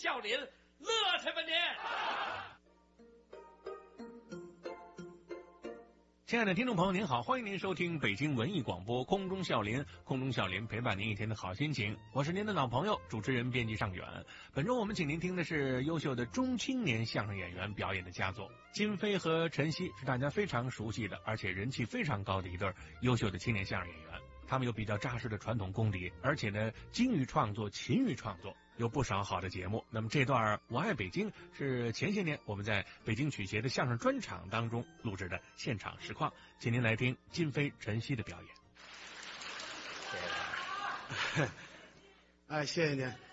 笑林，乐什么呢？ 亲爱的听众朋友您好，欢迎您收听北京文艺广播空中笑林，空中笑林陪伴您一天的好心情，我是您的老朋友主持人编辑尚远。本周我们请您听的是优秀的中青年相声演员表演的佳作，金飞和陈曦是大家非常熟悉的而且人气非常高的一对优秀的青年相声演员，他们有比较扎实的传统功底，而且呢精于创作勤于创作，有不少好的节目。那么这段我爱北京是前些年我们在北京曲协的相声专场当中录制的现场实况，请您来听金飞陈曦的表演。 哎，谢谢您，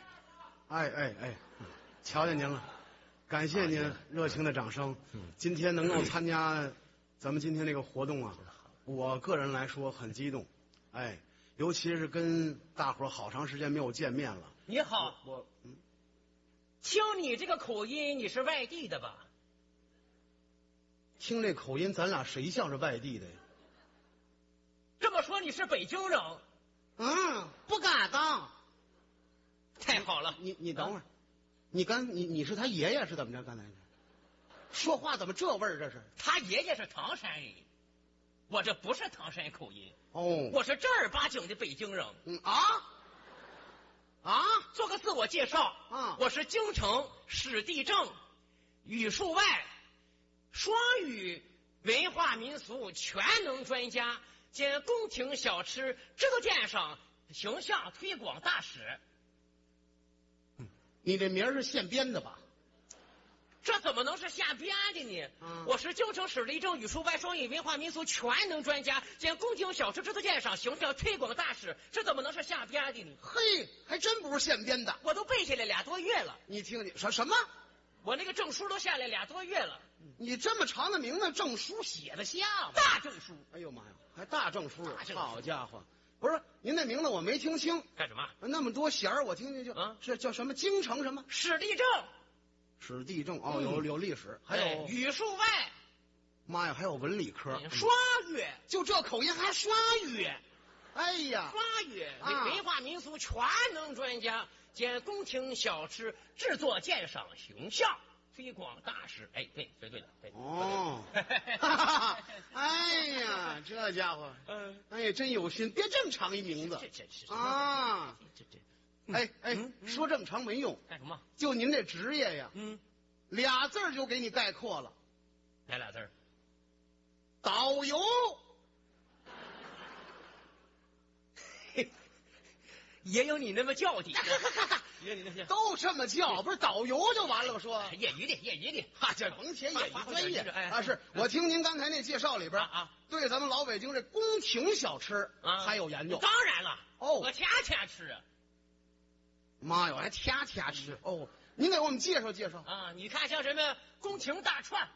瞧见您了，感谢您热情的掌声。今天能够参加咱们今天这个活动啊，我个人来说很激动，尤其是跟大伙儿好长时间没有见面了。 你好，听你这个口音，你是外地的吧？ 听这口音，咱俩谁像是外地的呀？ 这么说你是北京人？ 不敢当。 太好了， 你等会儿，你是他爷爷是怎么着？刚才说话怎么这味儿？这是他爷爷是唐山人，我这不是唐山口音哦， 我是正儿八经的北京人。做个自我介绍我是京城史地政语数外双语文化民俗全能专家兼宫廷小吃制作鉴赏形象推广大使。 你这名儿是现编的吧？ 这怎么能是现编的呢？我是京城史地政语数外双语文化民俗全能专家兼宫廷小吃制作鉴赏形象推广大使，这怎么能是现编的呢？ 嘿，还真不是现编的， 我都背下来2多月了。 你听听什么？ 我那个证书都下来2多月了。 你这么长的名字，证书写得下吗？ 大证书。 哎呦妈呀，还大证书！好家伙，不是您那名字我没听清， 干什么？ 那么多衔儿，我听听是叫什么？京城什么？ 史地政。 史地政有历史，还有语数外。 妈呀，还有文理科， 双语， 就这口音还双语。哎呀， 双语文化民俗全能专家兼宫廷小吃制作鉴赏形象推广大使。对，学对了，对。 哎呀，这家伙，真有心，别这么长一名字。说这么长没用， 干什么？ 就您这职业呀，2字就给你概括了。 哪俩字？ 导游。 也有你那么叫的。 都这么叫，不是导游就完了吗？说业余的这甭写业余专业是我听您刚才那介绍里边对咱们老北京这宫廷小吃还有研究。 当然了，我天天吃。 妈哟，还天天吃您给我们介绍介绍你看像什么宫廷大串。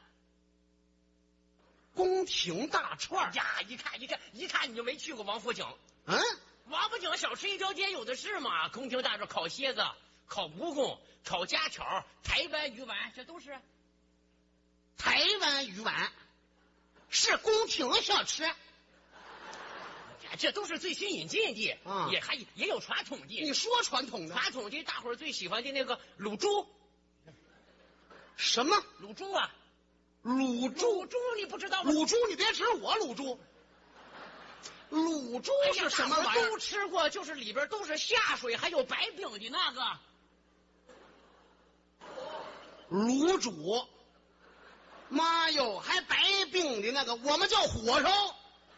宫廷大串呀，一看你就没去过王府井。王府井小吃一条街有的是嘛，宫廷大串烤蝎子、烤蜈蚣、烤家巧、台湾鱼丸，这都是。 台湾鱼丸是宫廷小吃， 这都是最新引进的也有传统的。 你说传统的？ 传统的大伙儿最喜欢的那个卤猪。 什么卤猪啊？ 卤猪你不知道吗？ 卤猪你别指我卤猪。卤猪是什么玩意儿？ 都吃过，就是里边都是下水还有白饼的那个卤煮。妈哟，还白饼的那个我们叫火烧。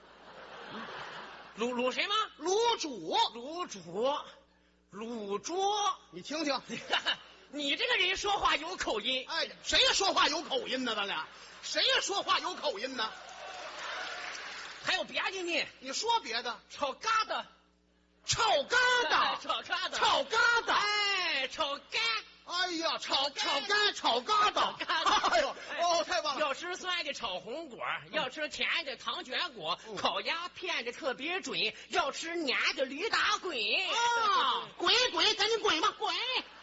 卤谁吗？ 卤煮。你听听， 你这个人说话有口音。 谁说话有口音呢？咱俩谁说话有口音呢？ 还有别的呢？ 你说别的。 炒疙瘩。 炒疙瘩。哎呀，炒疙瘩。哎呦，太棒了！ 要吃酸的炒红果，要吃甜的糖卷果，烤鸭片的特别准，要吃黏的驴打滚。 滚，赶紧滚吧，滚，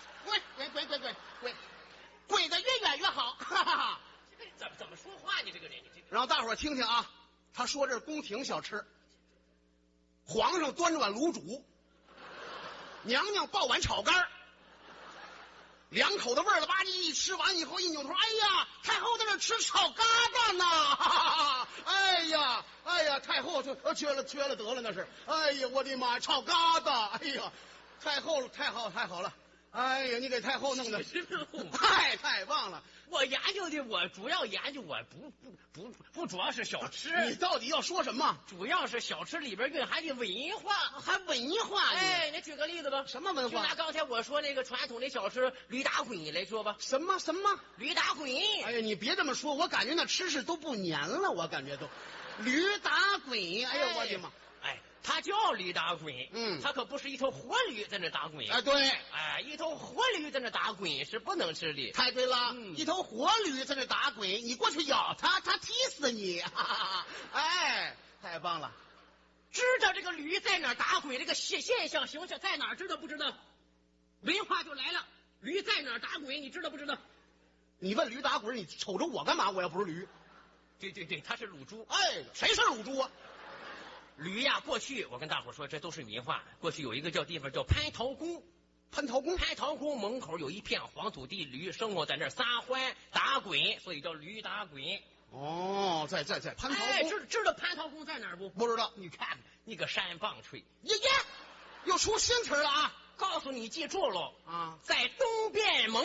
滚得越远越好。 怎么说话呢？这个人， 让大伙儿听听啊。他说这是宫廷小吃，皇上端着碗卤煮，娘娘抱碗炒肝， 两口子味儿了吧唧一吃完以后一扭头，哎呀，太后在那吃炒疙瘩呢！哈哈哈，哎呀，太后缺了得了那是！哎呀，我的妈，炒疙瘩！哎呀，太好了！哎呀，你给太后弄的太棒了！ 我研究的，我主要研究，我不主要是小吃。 你到底要说什么？ 主要是小吃里边蕴含的文化， 还文化？ 哎，你举个例子吧。 什么文化？ 就拿刚才我说那个传统的小吃驴打滚来说吧。 什么驴打滚？ 哎呀，你别这么说，我感觉那吃食都不粘了，我感觉都驴打滚。哎呀，我的妈！ 哎，它叫驴打滚，它可不是一头活驴在那打滚。 哎，对， 哎，一头活驴在那打滚是不能吃的。 太对了，一头活驴在那打滚，你过去咬它，它踢死你！哈哈哈！哎，太棒了！ 知道这个驴在哪打滚，这个现象形象在哪儿，知道不知道？文化就来了，驴在哪打滚，你知道不知道？ 你问驴打滚，你瞅着我干嘛？我要不是驴。 对，它是乳猪。 哎，谁是乳猪啊？ 驴呀，过去我跟大伙说，这都是民话。过去有一个地方叫蟠桃宫， 蟠桃宫门口有一片黄土地，驴生活在那儿撒欢打滚，所以叫驴打滚。 哦，在蟠桃宫。 哎，知道蟠桃宫在哪儿不？ 不知道。 你看那个山棒槌， 又出新词了啊！ 告诉你，记住了啊，在东边蒙。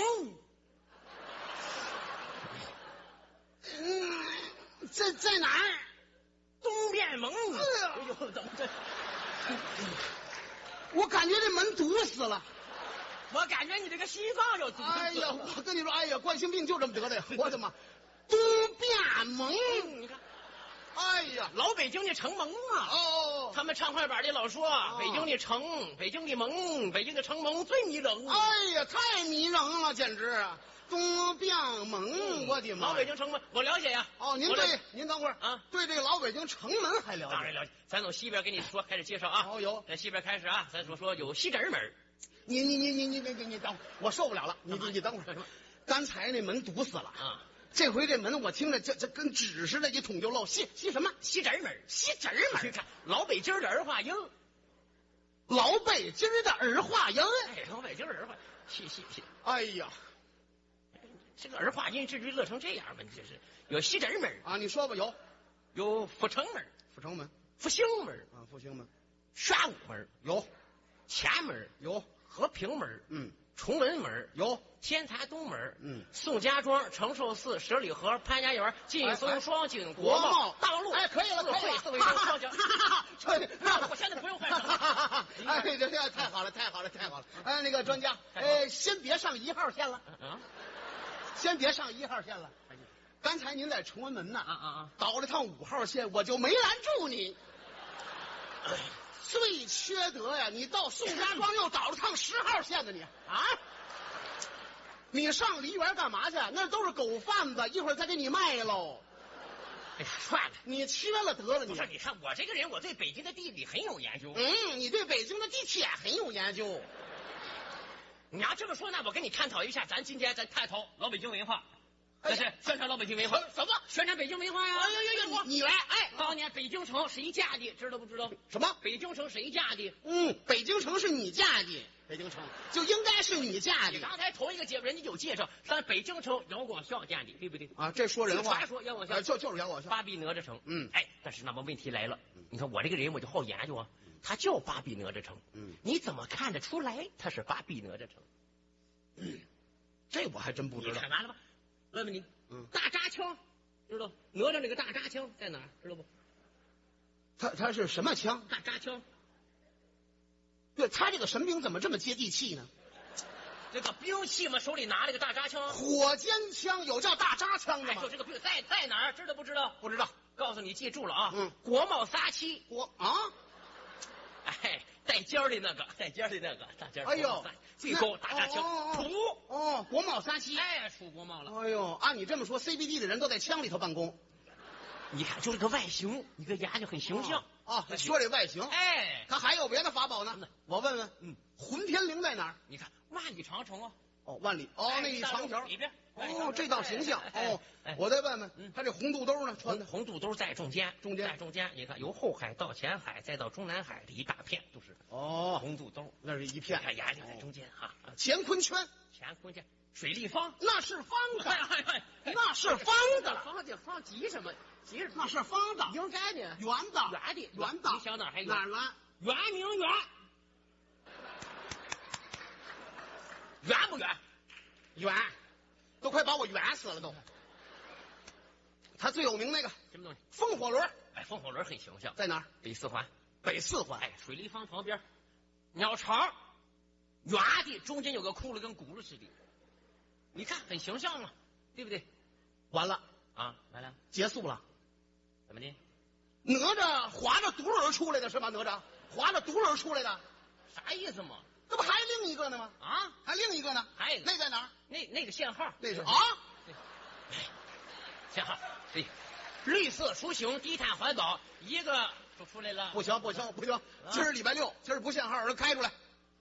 在哪儿？ 东边蒙。 哎呦，怎么这？ 我感觉这门堵死了。 我感觉你这个心脏要堵死了。 哎呀，我跟你说，哎呀，冠心病就这么得的。我的妈！东边蒙， 你看， 哎呀， 老北京的城蒙啊！ 哦， 他们唱快板的老说，北京的城，北京的蒙，北京的城蒙最迷人。 哎呀，太迷人了，简直啊！东边蒙，我的妈！ 老北京城门我了解呀。 哦，您等会儿啊， 对这个老北京城门还了解？ 当然了解。咱从西边跟你说，开始介绍啊。 哦，有。 在西边开始啊，咱说有西直门。 你等会儿，我受不了了。你等会儿。刚才那门堵死了啊，这回这门我听着这跟纸似的，一捅就漏。西什么？ 西直门。西直门。你看老北京的儿化音。 老北京的儿化音。 哎，老北京儿化。西。 哎呀。 这个儿化音至于乐成这样吗？这是有西直门啊，你说吧， 有阜成门、复兴门啊，复兴门、 宣武门有， 前门有， 和平门崇文门有， 哎，可以了， 四惠州、双江。我现在不用换手。 哎，这太好了。哎，那个专家，先别上1号线了。先别上1号线了。刚才您在崇文门呢，倒了趟5号线，我就没拦住你。最缺德呀！你到宋家庄又倒了趟10号线的你啊！你上梨园干嘛去？那都是狗贩子，一会儿再给你卖喽。 哎呀，算了， 你缺了得了你。 不是，你看我这个人，我对北京的地理很有研究。 你对北京的地铁很有研究。 你要这么说，那我跟你探讨一下，咱今天咱探讨老北京文化，这是宣传老北京文化。 什么？ 宣传北京文化呀！ 哎呀，你来！哎， 当年北京城谁架的？知道不知道？ 什么？ 北京城谁架的？ 北京城是你架的，北京城就应该是你架的。 你刚才头一个节目人家有介绍，咱北京城姚广孝建的，对不对？ 啊，这说人话。 传说姚广孝就是姚广孝， 巴比哪吒城。哎，但是那么问题来了，你看我这个人我就好研究啊，他叫巴比哪吒城，你怎么看得出来他是巴比哪吒城？ 这我还真不知道。 你看完了吧？问问你，大扎枪知道？哪吒那个大扎枪在哪儿？知道不？ 他是什么枪？ 大扎枪。 对，他这个神兵怎么这么接地气呢？ 这个兵器嘛，手里拿了个大扎枪。 火尖枪有叫大扎枪的吗？ 就这个兵在哪儿？知道不知道？ 不知道。 告诉你，记住了啊！国贸撒漆。哎，带尖儿的那个，大尖儿。 哎呦， 最高大扎枪， 国贸撒漆。 哎，出国贸了。 哎呦，按你这么说 ，CBD 的人都在枪里头办公。 你看，就这个外形，你个牙就很形象啊。说这外形， 哎， 他还有别的法宝呢。我问问，混天绫在哪儿？ 你看万里长城啊。 万里那一长条里边。 这道形象。我再问问，他这红肚兜呢？穿的红肚兜在中间，你看由后海到前海，再到中南海的一大片都是红肚兜， 那是一片。 看牙就在中间哈。 乾坤圈乾坤这水立方， 那是方的， 那是方的了。 方急什么？急那是方的， 应该的， 圆的，圆的。 你想哪儿还圆？ 哪儿圆？ 圆明园，圆不圆？ 圆，都快把我圆死了都。他最有名那个什么东西？ 风火轮。 哎，风火轮很形象， 在哪儿？ 北四环。 北四环。 哎，水立方旁边，鸟巢，圆的，中间有个窟窿，跟轱辘似的。你看很形象嘛，对不对？ 完了啊，完了， 结束了。 怎么的？ 哪吒划着独轮出来的是吧？哪吒划着独轮出来的， 啥意思嘛？ 这不还另一个呢吗？ 啊， 还另一个呢？ 还有一个那在哪儿？ 那个限号， 那是啊， 限号，对，绿色出行，低碳环保，一个就出来了。 不行，今儿礼拜六，今儿不限号，开出来。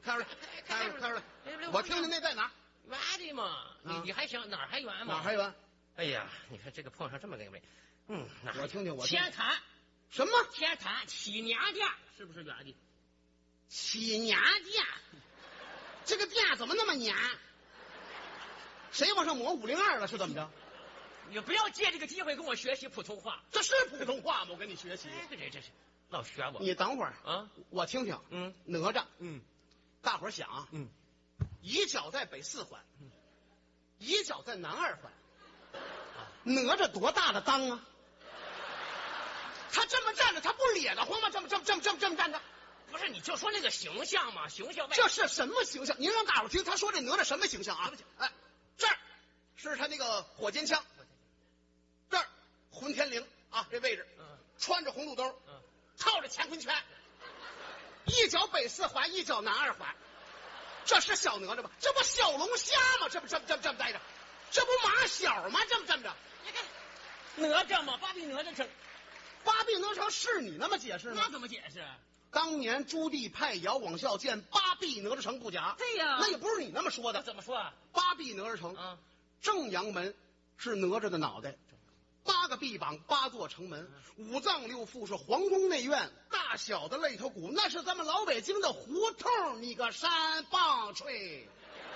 我听听那在哪儿？ 圆的嘛，你还想哪儿还圆嘛？ 哪儿还圆？ 哎呀，你看这个碰上这么个人， 我听听。 天坛什么？ 天坛起娘殿是不是圆的？ 起娘殿，这个殿怎么那么娘？谁往上抹502了？是怎么着？ 你不要借这个机会跟我学习普通话， 这是普通话吗？我跟你学习。 这是老学我。 你等会儿啊， 我听听。哪吒。大伙儿想啊。一脚在北四环，一脚在南二环。哪吒多大的裆啊？他这么站着，他不咧得慌吗？这么站着。 不是，你就说那个形象嘛，形象。 这是什么形象？您让大伙儿听，他说这哪吒什么形象啊？哎，这儿是他那个火尖枪，这儿混天绫啊，这位置，穿着红肚兜，套着乾坤圈，一脚北四环，一脚南二环，这是小哪吒吧？这不小龙虾吗？这么待着，这不马小吗？这么着， 你看哪吒嘛，八臂哪吒成， 八臂哪吒是你那么解释吗？ 那怎么解释？ 当年朱棣派姚广孝建八臂哪吒城不假， 对呀， 那也不是你那么说的。 怎么说啊？ 八臂哪吒城，正阳门是哪吒的脑袋，8个臂膀，8座城门，5脏6腑是皇宫内院，大小的肋头骨那是咱们老北京的胡同，你个山棒槌！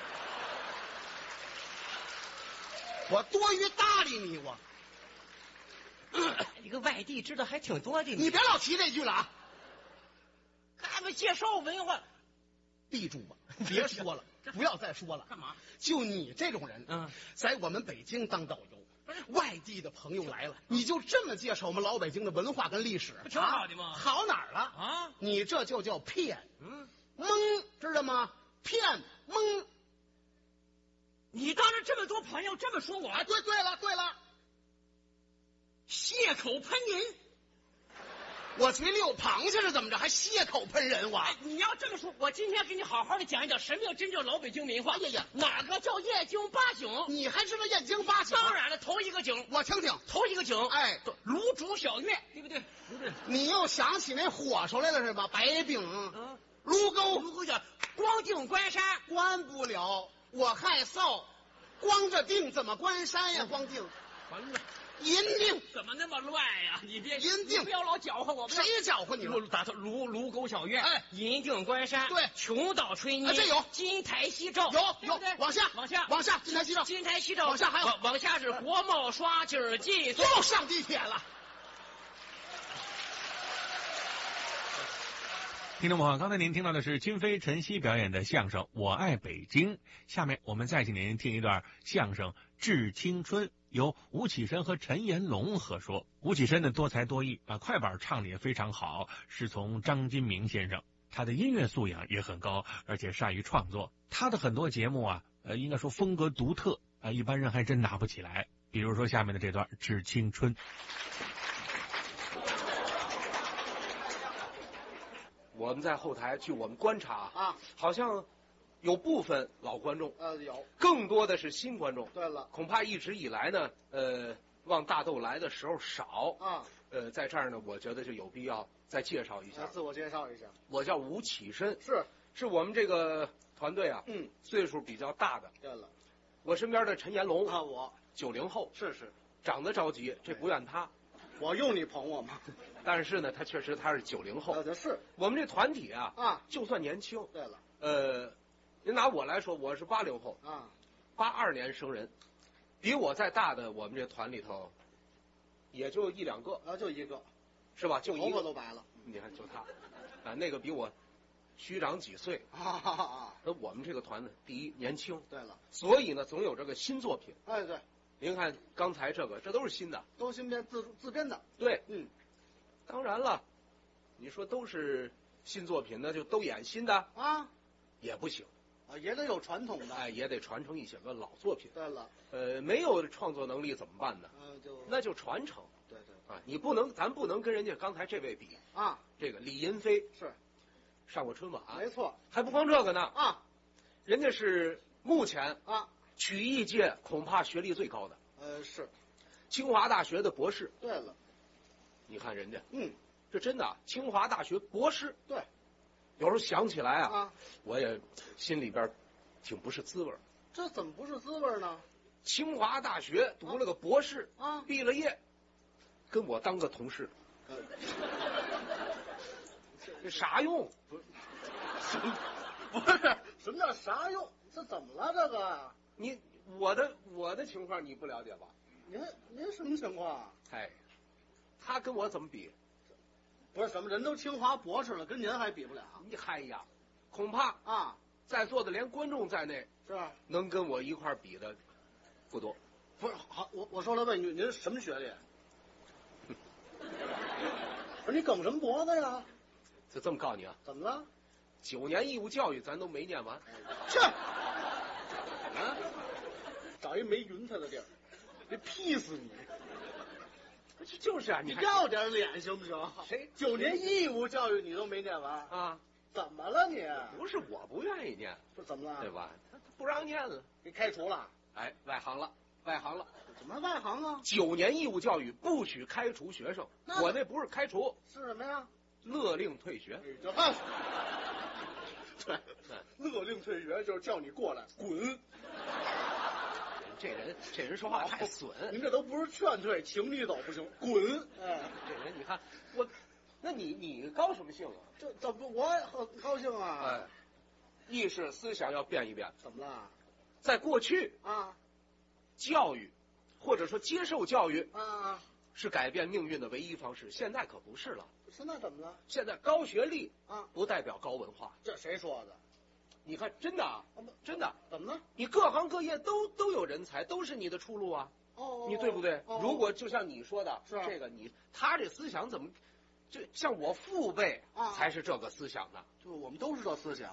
我多余搭理你我。 你个外地知道还挺多的， 你别老提这句了啊！ 咱们介绍文化， 闭住吧，别说了，不要再说了。 干嘛？ 就你这种人，在我们北京当导游，外地的朋友来了，你就这么介绍我们老北京的文化跟历史， 不挺好的吗？ 好哪儿了啊？ 你这就叫骗，蒙，知道吗？骗蒙。 你当着这么多朋友这么说我？ 啊，对了， 血口喷人。 我嘴里有螃蟹是怎么着？还血口喷人我？ 你要这么说，我今天给你好好的讲一讲什么叫真正老北京文化。 哎呀， 哪个叫燕京八景？ 你还知道燕京八景？ 当然了，头一个景， 我听听。 头一个景， 哎， 卤煮小月，对不对？ 你又想起那火烧来了是吧？白饼，炉沟小，光腚关山， 关不了，我害臊。光着腚怎么关山呀？光腚，银锭怎么那么乱呀？你别银锭， 不要老搅和我。 谁搅和你了？ 打头卢沟小院， 哎， 银锭关山， 对， 琼岛吹泥， 这有金台夕照， 有，往下，金台夕照， 金台夕照， 往下还有， 往下是国贸刷景记， 又上地铁了。 听众朋友，刚才您听到的是金飞、陈曦表演的相声《我爱北京》，下面我们再请您听一段相声《致青春》，由吴启深和陈延龙合说。吴启深的多才多艺，快板唱的也非常好，师从张金明先生。他的音乐素养也很高，而且善于创作。他的很多节目应该说风格独特一般人还真拿不起来。比如说下面的这段《致青春》。 我们在后台，据我们观察好像有部分老观众， 有， 更多的是新观众。 对了， 恐怕一直以来呢，往大豆来的时候少在这儿呢，我觉得就有必要再介绍一下。 自我介绍一下， 我叫吴启深， 是我们这个团队岁数比较大的。 对了， 我身边的陈延龙我 90后， 是长得着急，这不怨他。 我用你捧我吗？ 但是呢，他确实是90后。 是我们这团体就算年轻。 对了， 您拿我来说，我是80后 82年生人，比我再大的我们这团里头，也就一两个啊，就一个， 是吧？就一个头发都白了。 你看，就他，啊，那个比我虚长几岁啊。 那我们这个团呢，第一年轻， 对了， 所以呢，总有这个新作品。 哎，对， 您看刚才这个，这都是新的， 都新编自编的。 对，当然了，你说都是新作品，那就都演新的啊， 也不行啊，也得有传统的， 哎，也得传承一些个老作品。 对了， 没有创作能力怎么办呢？那就传承。 对啊，你不能，咱不能跟人家刚才这位比啊。 这个李银飞是上过春晚， 没错， 还不光这个呢啊， 人家是目前啊曲艺界恐怕学历最高的， 是清华大学的博士。 对了， 你看人家， 这真的啊，清华大学博士。 对， 有时候想起来啊， 我也心里边挺不是滋味。 这怎么不是滋味呢？ 清华大学读了个博士啊， 毕了业，跟我当个同事，这啥用？ 不是什么叫啥用？这怎么了？这个我的情况你不了解吧？ 您什么情况？ 哎，他跟我怎么比？ 不是什么人都清华博士了，跟您还比不了。 你嗨呀，恐怕啊， 在座的连观众在内， 是吧？ 能跟我一块比的不多。 不是，好，我说了问您什么学历？不是你梗什么脖子呀？ 就这么告诉你啊， 怎么了 ？9年义务教育咱都没念完。 去，啊，找一没云彩的地儿，得劈死你！ 就是啊， 你要点脸行不行？ 谁 9年义务教育你都没念完啊？ 怎么了你？ 不是我不愿意念， 不是怎么了？ 对吧？他不让念了， 给开除了。 哎，外行了。 怎么外行啊 ？9年义务教育不许开除学生，我那不是开除， 是什么呀？ 勒令退学。 对，勒令退学就是叫你过来滚。 这人说话太损， 您这都不是劝退，请你走不行，滚！哎， 这人你看我，那你高什么兴啊？ 这怎么我很高兴啊？ 哎，意识思想要变一变。 怎么了？ 在过去啊， 教育或者说接受教育啊是改变命运的唯一方式，现在可不是了。 现在怎么了？ 现在高学历啊不代表高文化， 这谁说的？ 你看，真的啊，真的， 怎么了？ 你各行各业都有人才，都是你的出路啊。你对不对？如果就像你说的， 是这个他这思想怎么，就像我父辈才是这个思想的， 就是我们都是这思想。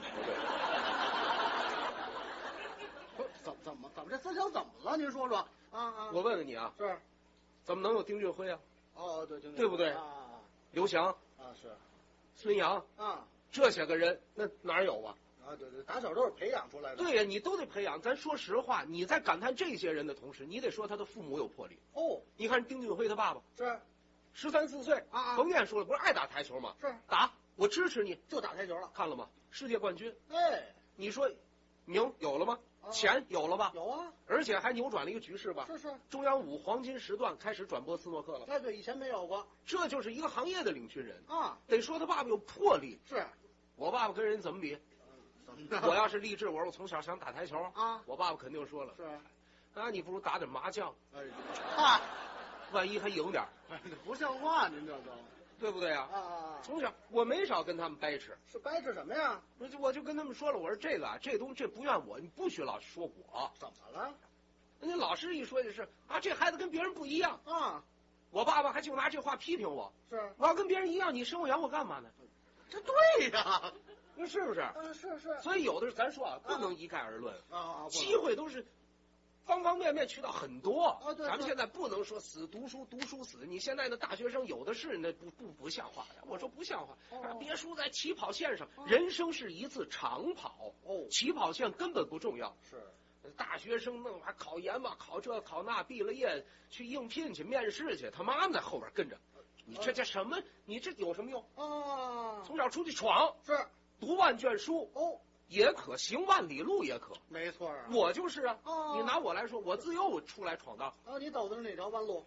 不是怎么这思想怎么了？您说说啊！ 我问问你啊， 是， 怎么能有丁俊晖啊？ 哦，对， 对不对？刘翔啊，是， 孙杨啊， 这些个人那哪有啊？ 啊，对，打小都是培养出来的。 对呀，你都得培养。咱说实话，你在感叹这些人的同时，你得说他的父母有魄力。 哦， 你看丁俊晖他爸爸是 13、14岁甭念书了，不是爱打台球吗？ 是打，我支持你， 就打台球了。 看了吗？世界冠军。 哎， 你说名有了吗？钱有了吧？ 有啊， 而且还扭转了一个局势吧？ 是。 中央5黄金时段开始转播斯诺克了。 哎，对，以前没有过。 这就是一个行业的领军人啊。 得说他爸爸有魄力。 是， 我爸爸跟人怎么比？我要是励志，我说我从小想打台球啊， 我爸爸肯定说了， 是啊，你不如打点麻将， 哎， 万一还赢点， 不像话，您这都对不对啊？ 啊， 从小我没少跟他们掰扯， 是掰扯什么呀？ 我就跟他们说了，我说这个啊，这东西这不怨我，你不许老说我， 怎么了？ 人家老师一说就是啊，这孩子跟别人不一样啊， 我爸爸还就拿这话批评我， 是我要跟别人一样，你生我养我干嘛呢？ 这对呀。 是不是？ 是。 所以有的时候咱说啊，不能一概而论啊， 机会都是方方面面渠道很多啊。对， 咱们现在不能说死读书死，你现在的大学生有的是，那不像话呀！我说不像话，别输在起跑线上。人生是一次长跑，起跑线根本不重要。 是， 大学生弄还考研吧，考这考那，毕了业去应聘去面试去，他妈在后边跟着。你这叫什么？你这有什么用啊？ 从小出去闯是。 读万卷书也可，行万里路也可， 没错啊。 我就是啊。你拿我来说，我自幼出来闯荡。 啊，你走的是哪条弯路？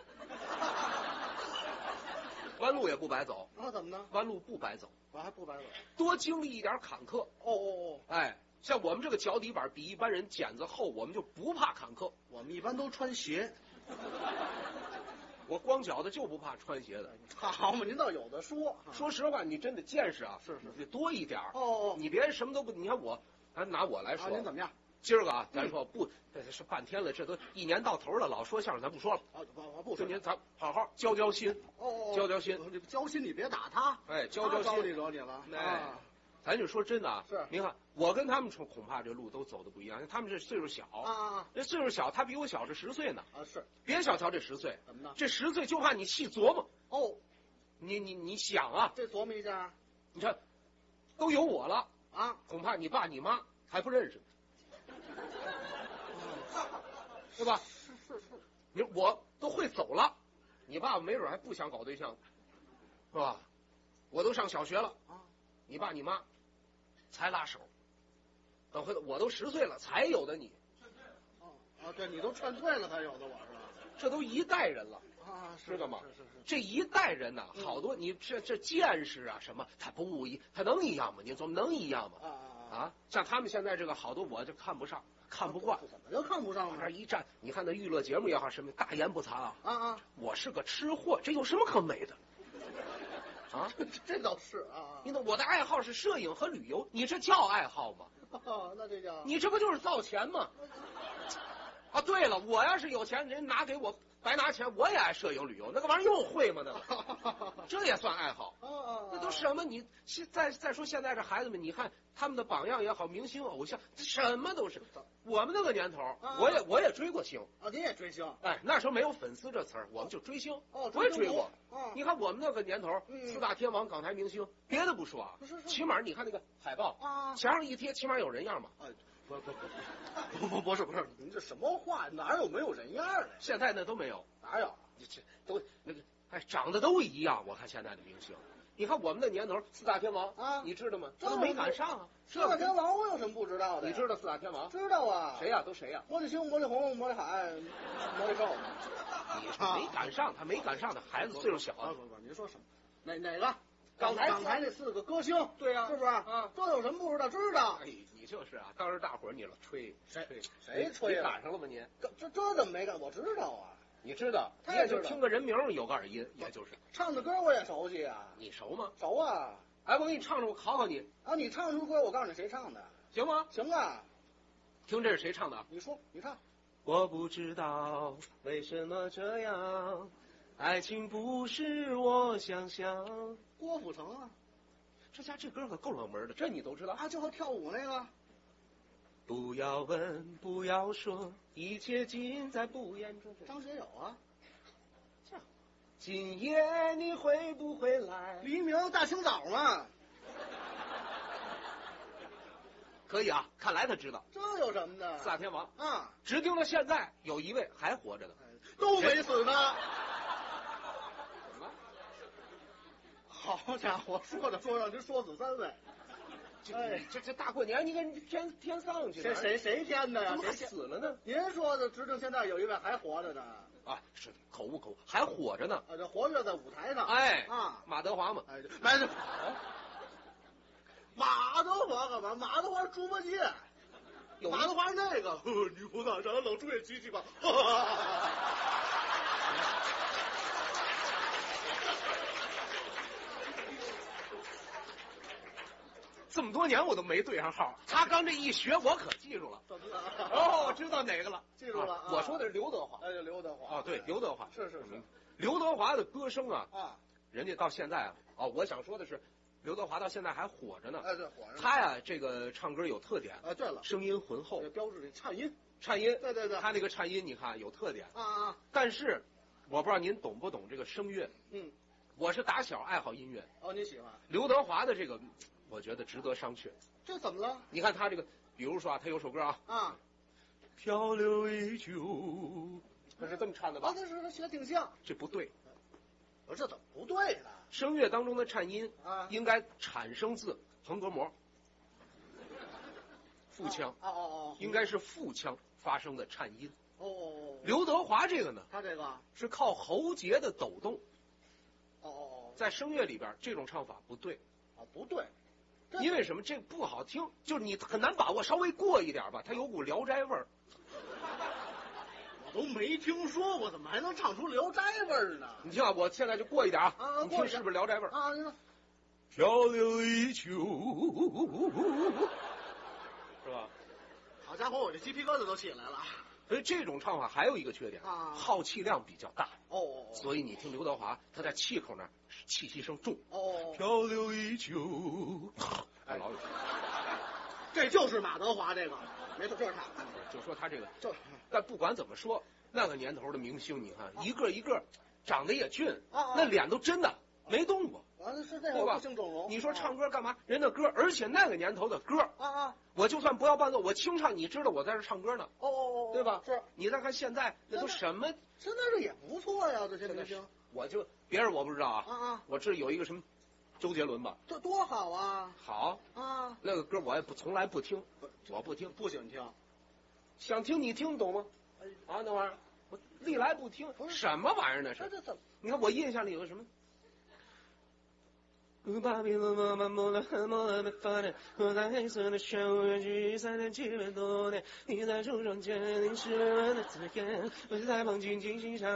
弯路也不白走啊？怎么呢？ 弯路不白走， 我还不白走， 多经历一点坎坷。 哦， 哎， 像我们这个脚底板比一般人茧子厚，我们就不怕坎坷。 我们一般都穿鞋。 我光脚的就不怕穿鞋的。 好嘛，您倒有的说。 说实话，你真的见识啊， 是得多一点。 哦， 你别什么都不，你看我，咱拿我来说， 您怎么样？ 今儿个啊，咱说不，这是半天了，这都一年到头了，老说相声咱不说了。 我不说。 您咱好好交交心。交心。 交心，你别打他。 哎，交心。 惹你了。 哎，咱就说真的啊。 是。 您看，我跟他们说，恐怕这路都走的不一样。他们这岁数小啊， 这岁数小，他比我小是10岁呢。 啊，是。 别小瞧这10岁。 怎么呢？ 这10岁就怕你细琢磨。 哦。 你想啊， 这琢磨一下。 你看，都有我了啊， 恐怕你爸你妈还不认识。对吧？是，我都会走了，你爸爸没准还不想搞对象，是吧？我都上小学了啊，你爸你妈才拉手，等回头我都10岁了才有的你。 对，你都劝退了才有的我是吧？ 这都一代人了啊， 知道吗？ 是。 这一代人呐，好多你这见识啊什么，他能一样吗？你琢磨能一样吗？啊，像他们现在这个好多我就看不上。看不惯， 怎么就看不上了？ 这一站，你看那娱乐节目也好，什么大言不惭啊！ 我是个吃货，这有什么可美的？啊， 这倒是啊！ 你我的爱好是摄影和旅游，你这叫爱好吗？ 那这叫你这不就是造钱吗？啊，对了，我要是有钱，人拿给我白拿钱，我也爱摄影旅游，那个玩意儿又会吗？那个，这也算爱好？那都什么？你再说现在这孩子们，你看他们的榜样也好，明星偶像，什么都是。我们那个年头，我也追过星啊，您也追星？ 哎，那时候没有粉丝这词儿，我们就追星。我也追过。你看我们那个年头，4大天王、港台明星，别的不说啊，起码你看那个海报啊，墙上一贴，起码有人样嘛。 不是，您这什么话？哪有没有人样的？ 现在那都没有， 哪有？ 这都那个，哎，长得都一样。我看现在的明星。你看我们的年头，4大天王啊，你知道吗？这都没赶上啊。 4大天王我有什么不知道的？ 你知道4大天王？ 知道啊。 谁呀？都谁呀？ 魔力星、魔力红、魔力海、魔力兽。 你没赶上，他没赶上的孩子岁数小。 不，您说什么？哪个？ 港台那4个歌星。对呀，是不是？啊，这有什么不知道？知道。 哎，你就是啊，当时大伙儿你老吹， 谁吹？ 你赶上了吗？您这怎么没赶？我知道啊。 你知道，你也就听个人名有个耳音，也就是唱的歌我也熟悉啊。 你熟吗？ 熟啊！ 哎，我给你唱唱，我考考你啊！你唱出歌，我告诉你谁唱的， 行吗？ 行啊！ 听这是谁唱的？ 你说，你唱。 我不知道为什么这样，爱情不是我想象。 郭富城啊， 这家这歌可够冷门的，这你都知道啊？就和跳舞那个。 不要问，不要说，一切尽在不言中。 张学友啊， 这样。今夜你会不会来？ 黎明大清早嘛。 可以啊，看来他知道。 这有什么的 ？4大天王啊， 直盯到现在有一位还活着的， 都没死呢。 怎么了？ 好家伙，说让您说死3位。 哎，这大过年，你给天丧去了？谁添的呀？ 谁死了呢？ 您说的，直到现在有一位还活着呢。 啊，是口误，还活着呢。 啊，这活跃在舞台上。 哎啊， 马德华嘛。 哎，马德华干嘛？马德华猪八戒。马德华那个，女仆大山冷吹机器吧。 这么多年我都没对上号，他刚这一学，我可记住了。 怎么了？ 哦，知道哪个了？ 记住了。 啊、我说的是刘德华。 哎，刘德华。 啊，对，刘德华。 是。 刘德华的歌声啊，人家到现在啊，我想说的是，刘德华到现在还火着呢。 哎，对，火着。 他呀，这个唱歌有特点。 啊，对了， 声音浑厚， 标志的颤音。对。 他那个颤音，你看有特点。 啊。 但是，我不知道您懂不懂这个声乐。我是打小爱好音乐。 哦，你喜欢。 刘德华的这个，我觉得值得商榷。 这怎么了？ 你看他这个，比如说啊，他有首歌啊，漂流已久，他是这么唱的吧？ 啊，他学挺像。 这不对。 这怎么不对呢？ 声乐当中的颤音啊，应该产生自横膈膜，腹腔。应该是腹腔发生的颤音。刘德华这个呢， 他这个是靠喉结的抖动。 哦， 在声乐里边，这种唱法不对。 啊，不对。 因为什么？这不好听，就是你很难把握，稍微过一点吧，它有股《聊斋》味儿。 我都没听说过，怎么还能唱出《聊斋》味儿呢？ 你听啊，我现在就过一点啊，你听是不是《聊斋》味儿啊？ 漂流一秋，是吧？ 好家伙，我这鸡皮疙瘩都起来了。 所以这种唱法还有一个缺点啊， 耗气量比较大。 哦， 所以你听刘德华，他在气口那儿气息声重。 哦， 漂流一秋，哎，老有。 这就是马德华，这个没错，就是他。 就说他这个， 就但不管怎么说，那个年头的明星，你看一个一个长得也俊， 啊， 那脸都真的没动过。 是这样，不姓整容。 你说唱歌干嘛？人的歌，而且那个年头的歌啊， 我就算不要伴奏，我清唱，你知道我在这唱歌呢。 哦， 对吧？ 是。 你再看现在，那都什么？ 现在这也不错呀，这些明星。 我就别人我不知道啊，我这有一个什么周杰伦吧， 这多好啊！ 好啊， 那个歌我也从来不听，我不听， 不喜欢听， 想听你听懂吗？啊，那玩意儿我历来不听，什么玩意儿那是？ 这你看我印象里有个什么？我在黑色的校园聚3年700多年，你在树上坚定10万的字眼，我在旁静静欣赏。